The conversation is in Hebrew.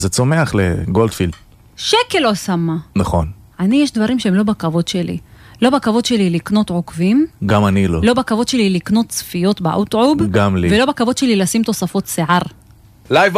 זה צומח לגולדפילד. שקל לא שמה. נכון. אני, יש דברים שהם לא בכבוד שלי. לא בכבוד שלי לקנות עוקבים. גם אני לא. לא בכבוד שלי לקנות צפיות באוטרוב. גם לי. ולא בכבוד שלי לשים תוספות שיער. לייב